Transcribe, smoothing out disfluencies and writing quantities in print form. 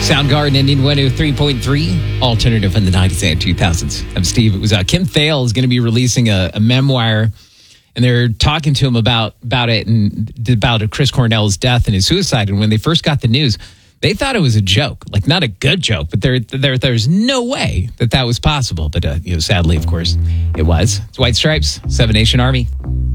Soundgarden ending 103.3, alternative in the 90s and 2000s. I'm Steve. It was Kim Thale is going to be releasing a memoir, and they're talking to him about it and about Chris Cornell's death and his suicide. And when they first got the news, they thought it was a joke, like not a good joke, but there's no way that was possible. But sadly, of course, it was. It's White Stripes, Seven Nation Army.